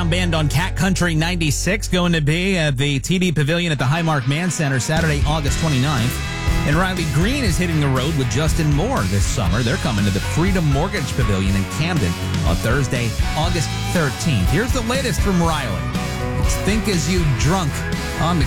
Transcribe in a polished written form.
Down Band on Cat Country 96 going to be at the TD Pavilion at the Highmark Mann Center Saturday, August 29th. And Riley Green is hitting the road with Justin Moore this summer. They're coming to the Freedom Mortgage Pavilion in Camden on Thursday, August 13th. Here's the latest from Riley. It's Think As You Drunk on the